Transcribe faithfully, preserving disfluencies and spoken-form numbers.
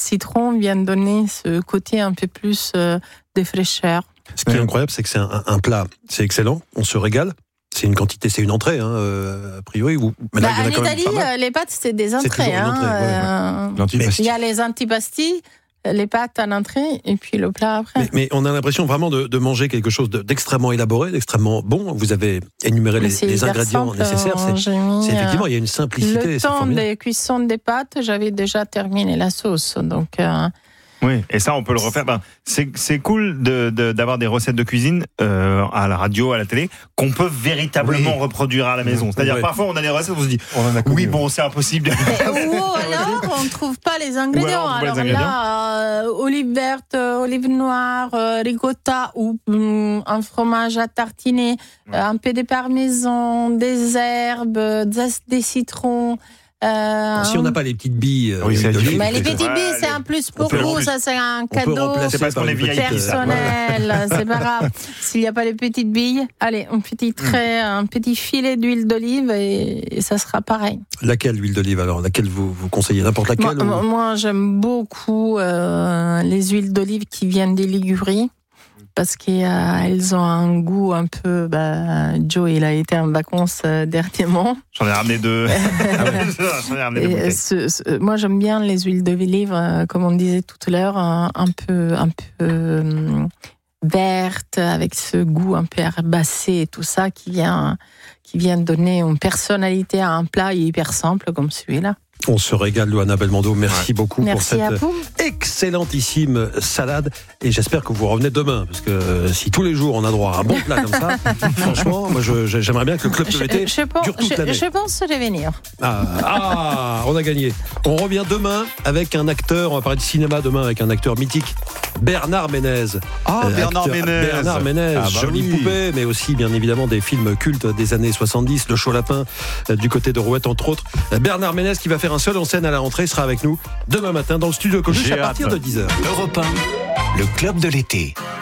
citron vient donner ce côté un peu plus euh, de fraîcheur. Ce qui est incroyable, c'est que c'est un, un plat, c'est excellent, on se régale. C'est une quantité, c'est une entrée, hein, euh, a priori. Ou, mais là, bah, il y en a en quand même Italie, pas mal. les pâtes, c'est des entrées. C'est toujours une entrée, hein, ouais, ouais. euh, il y a les antipastis, les pâtes en entrée, et puis le plat après. Mais, mais on a l'impression vraiment de, de manger quelque chose de, d'extrêmement élaboré, d'extrêmement bon. Vous avez énuméré les, les ingrédients simple, nécessaires. C'est, c'est effectivement, il y a une simplicité. Le temps de cuisson des pâtes, j'avais déjà terminé la sauce, donc. Euh, Oui, et ça, on peut le refaire. Ben, c'est, c'est cool de, de, d'avoir des recettes de cuisine euh, à la radio, à la télé, qu'on peut véritablement oui. reproduire à la maison. C'est-à-dire, oui. parfois, on a des recettes, on se dit, on en a oui, bon, c'est impossible. Mais, ou alors, on ne trouve pas les ingrédients. Alors, alors les ingrédients. là, euh, olive verte, euh, olive noire, euh, ricotta ou hum, un fromage à tartiner, euh, un peu de parmesan, des herbes, des, des citrons. Euh, si on n'a pas les petites billes, oui, c'est mais les petites billes, c'est un plus pour vous, ça c'est un cadeau c'est parce qu'on est personnel, c'est pas grave. S'il n'y a pas les petites billes, allez, un petit trait, un petit filet d'huile d'olive et, et ça sera pareil. Laquelle huile d'olive alors? Laquelle vous, vous conseillez? N'importe laquelle? Moi, ou... moi j'aime beaucoup euh, les huiles d'olive qui viennent des Liguries. Parce qu'elles ont un goût un peu... Bah, Joe, il a été en vacances euh, dernièrement. J'en ai ramené deux. J'en ai ramené deux bouteilles. Ce, ce, moi, j'aime bien les huiles d'olive, euh, comme on disait tout à l'heure, un, un peu, un peu euh, vertes, avec ce goût un peu herbacé et tout ça, qui vient, qui vient donner une personnalité à un plat hyper simple comme celui-là. On se régale, Loana Belmondo. Merci ouais. beaucoup Merci pour cette excellentissime salade. Et j'espère que vous revenez demain. Parce que si tous les jours on a droit à un bon plat comme ça, franchement, moi je, j'aimerais bien que le club de l'été je, je pense, dure toute je, l'année. Je pense revenir. Ah, ah, on a gagné. On revient demain avec un acteur, on va parler de cinéma demain avec un acteur mythique, Bernard Ménez. Ah, euh, Bernard acteur, Ménez. Bernard Ménez, ah, bah jolie oui. poupée, mais aussi bien évidemment des films cultes des années soixante-dix, Le Chaud Lapin, euh, du côté de Rouette entre autres. Euh, Bernard Ménez qui va faire un seul en scène à la rentrée sera avec nous demain matin dans le studio Coluche à partir de dix heures. Europe un, le club de l'été.